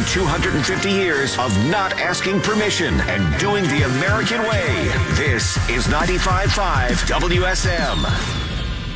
250 years of not asking permission and doing the American way. This is 95.5 WSM.